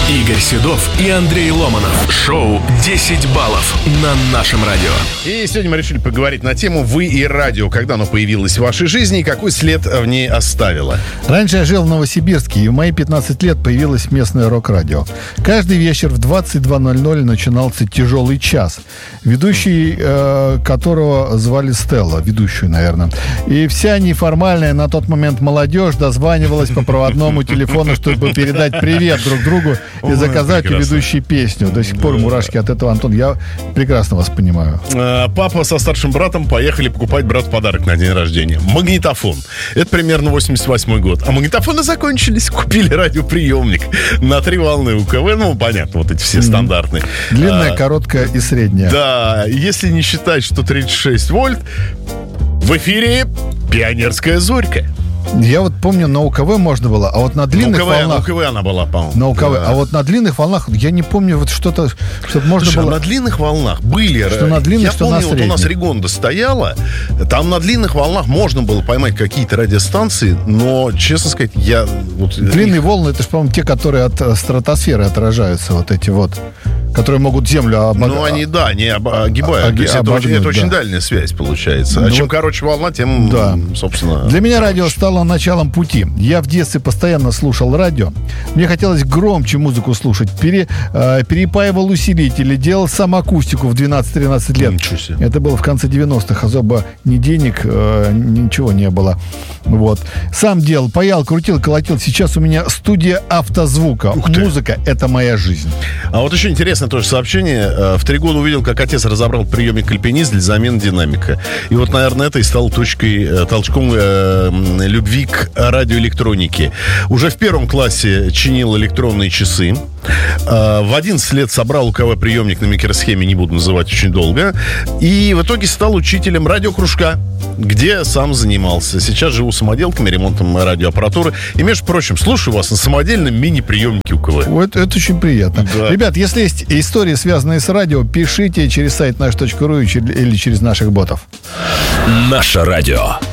Игорь Седов и Андрей Ломанов. Шоу «10 баллов» на нашем радио. И сегодня мы решили поговорить на тему «Вы и радио». Когда оно появилось в вашей жизни и какой след в ней оставило? Раньше я жил в Новосибирске, и в мои 15 лет появилось местное рок-радио. Каждый вечер в 22:00 начинался «Тяжелый час», ведущий которого звали Стелла, ведущую, наверное. И вся неформальная на тот момент молодежь дозванивалась по проводному телефону, чтобы передать привет друг другу и заказать у ведущей песню. До сих пор мурашки от этого, Антон, я прекрасно вас понимаю. Папа со старшим братом поехали покупать брату подарок на день рождения. Магнитофон. Это примерно 88 год. А магнитофоны закончились. Купили радиоприемник на 3 волны УКВ. Ну, понятно, вот эти все стандартные. Длинная, короткая и средняя. Да, если не считать, что 36 вольт, в эфире «Пионерская зорька». Я вот помню, на УКВ можно было, а вот на длинных волнах... На УКВ она была, по-моему. На УКВ. Да. А вот на длинных волнах, я не помню вот что-то, чтобы можно было... на длинных волнах были... Что на длинных, что на средних. Вот у нас Ригонда стояла, там на длинных волнах можно было поймать какие-то радиостанции, но, честно сказать, я... Вот, длинные волны, это же, по-моему, те, которые от стратосферы отражаются, вот эти вот, которые могут Землю обогнать. Ну, они, да, не огибают. Это очень дальняя связь, получается. Ну, чем короче волна, тем, да. Собственно... Для меня радио стало началом пути. Я в детстве постоянно слушал радио. Мне хотелось громче музыку слушать. Перепаивал усилители, делал сам акустику в 12-13 лет. Это было в конце 90-х. Особо ни денег, ничего не было. Вот. Сам делал, паял, крутил, колотил. Сейчас у меня студия автозвука. Музыка — это моя жизнь. А вот еще интересное тоже сообщение. В 3 года увидел, как отец разобрал приемник Альпинист для замены динамика. И вот, наверное, это и стало толчком любви к радиоэлектронике. Уже в 1 классе чинил электронные часы. В 11 лет собрал УКВ приемник на микросхеме, не буду называть очень долго. И в итоге стал учителем радиокружка, где сам занимался. Сейчас живу самоделками, ремонтом радиоаппаратуры. И, между прочим, слушаю вас на самодельном мини-приемнике УКВ. Это очень приятно. Да. Ребят, если есть истории, связанные с радио, пишите через сайт наш.ру или через наших ботов. Наше радио.